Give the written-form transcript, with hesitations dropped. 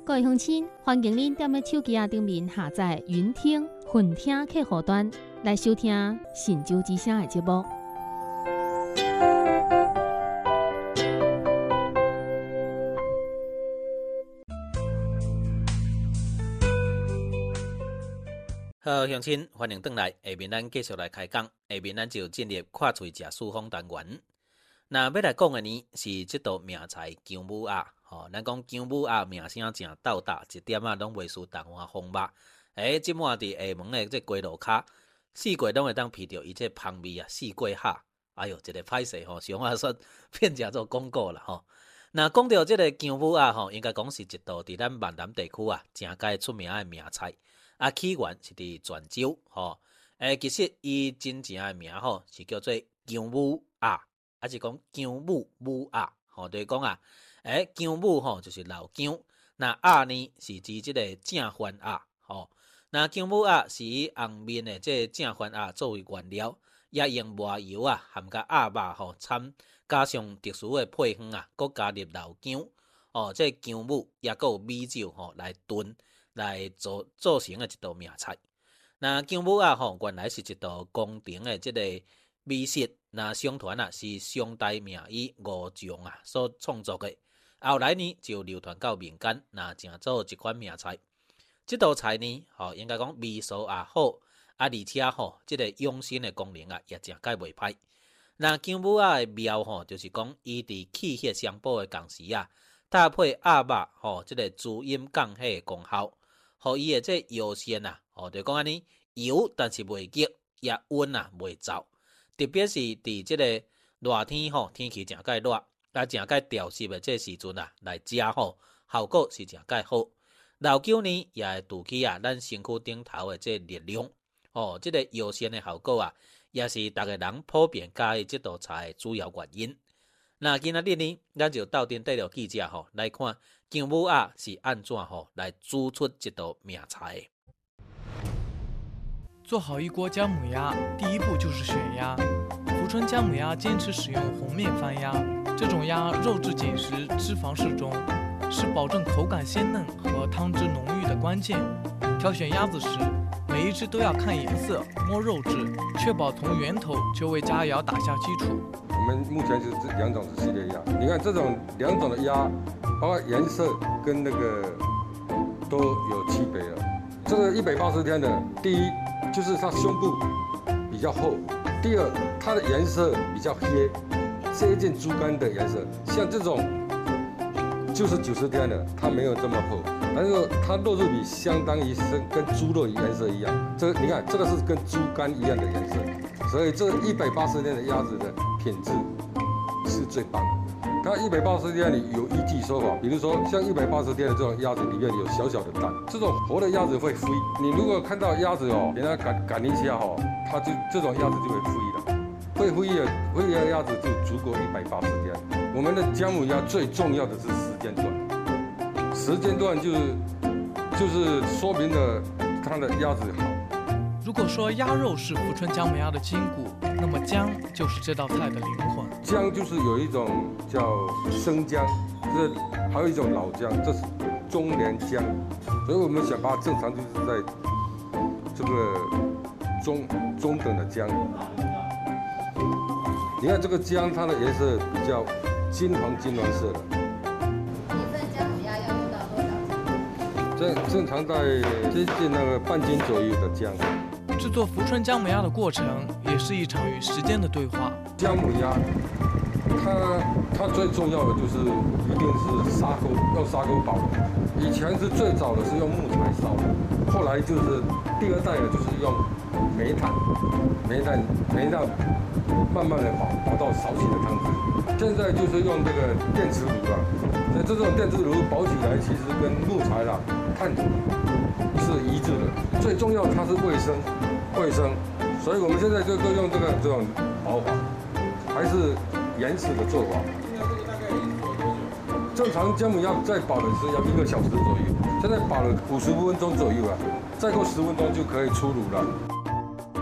各位乡亲，欢迎您踮咧手机顶面下载云听、混听客户端来收听《神州之声》的节目。 好，乡亲，欢迎回来。下面咱继续来开讲。下面咱就进入看喙食书风单元。那要来讲的呢是这道名菜姜母鸭。咱讲姜母鸭名声真斗大，一点啊拢袂输台湾风肉。即满伫下门的这街路骹，四季拢会当闻到伊这香味啊，四季虾。哎哟，一个歹势上话说变成做广告啦那讲到这个姜母鸭应该讲是一道伫咱闽南地区啊，真介出名的名菜。起源是伫泉州其实伊真正的名是叫做姜母鸭，是讲姜母母鸭就是讲姜母就是老姜，那鸭呢是指即个正番鸭那姜母鸭是以红面的这正番鸭作为原料，也用麻油含甲鸭肉掺，加上特殊的配方佮加入老姜这姜母也佮有米酒来炖。来做成的一道名菜。那姜母鸭原来是一道宫廷的这个美食，那相传是商代名医吴仲所创作的。后来呢就流传到民间，那成做一款名菜。这道菜呢应该讲味素也好，而且这个养生的功能也真介袂歹。那姜母鸭的妙就是讲伊伫气血相补的同时搭配鸭肉这个滋阴降火的功效。互伊的这药膳就讲安尼油，但是袂热，也温袂燥。特别是伫这个热天天气真介热，真介潮湿的这时阵来食效果是真介好。老姜呢也会助起咱身躯顶头的这力量。这个药膳的效果也是大家人普遍喜这道菜的主要原因。那今仔日呢，咱就斗阵带着记者来看姜母鸭是安怎来煮出这道名菜。 做好一锅姜母鸭，第一步就是选鸭。福春姜母鸭坚持使用红面番鸭，这种鸭肉质紧实，脂肪适中，是保证口感鲜嫩和汤汁浓郁的关键。挑选鸭子时，每一只都要看颜色、摸肉质，确保从源头就为佳肴打下基础。 我们目前是2种系列鸭，你看这种2种的鸭，包括颜色跟那个都有区别了。这个180天的，第一就是它胸部比较厚，第二它的颜色比较黑，接近猪肝的颜色。像这种就是90天的，它没有这么厚，但是它肉质比相当于是跟猪肉颜色一样。这个你看，这个是跟猪肝一样的颜色，所以这180天的鸭子的品质是最棒的。它180天里有依据说法，比如说像180天的这种鸭子里面有小小的蛋，这种活的鸭子会飞。你如果看到鸭子给它赶一下它就这种鸭子就会飞了。会飞的鸭子就足够180天。我们的姜母鸭最重要的是时间段，时间段就是说明了它的鸭子好。 如果说鸭肉是福春姜母鸭的筋骨，那么姜就是这道菜的灵魂。 姜就是有一种叫生姜，还有一种老姜，这是中年姜，所以我们想把它正常就是在这个中等的姜。你看这个姜，它的颜色比较金黄色的。 一份姜母鸭要用到多少斤？ 正常在接近那个半斤左右的姜。 制作福春姜母鸭的过程也是一场与时间的对话。 姜母鸭，它最重要的就是一定是砂锅，用砂锅煲。以前是最早的是用木材烧的，后来就是第2代的就是用煤炭慢慢的熬到烧起的汤汁。现在就是用这个电磁炉那这种电磁炉煲起来其实跟木材炭土是一致的。最重要它是卫生，所以我们现在就都用这种煲法，还是原始的做法。正常姜母鸭在煲的是要1个小时左右，现在煲了50分钟左右再过10分钟就可以出炉了。